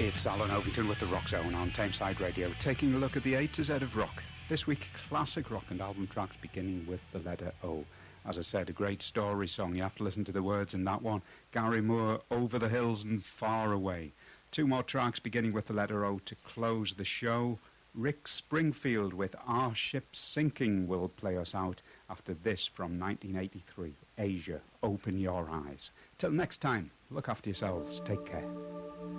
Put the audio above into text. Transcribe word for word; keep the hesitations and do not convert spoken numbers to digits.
It's Alan Ovington with the Rock Zone on Tameside Radio, taking a look at the A to Z of rock. This week, classic rock and album tracks beginning with the letter O. As I said, a great story song. You have to listen to the words in that one. Gary Moore, Over the Hills and Far Away. Two more tracks beginning with the letter O to close the show. Rick Springfield with Our Ship Sinking will play us out after this from nineteen eighty-three. Asia, Open Your Eyes. Till next time, look after yourselves. Take care.